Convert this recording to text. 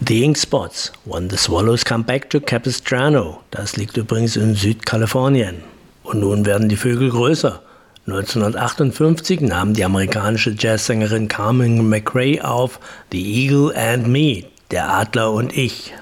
The Ink Spots, When the Swallows Come Back to Capistrano. Das liegt übrigens in Südkalifornien. Und nun werden die Vögel größer. 1958 nahm die amerikanische Jazzsängerin Carmen McRae auf The Eagle and Me, der Adler und ich.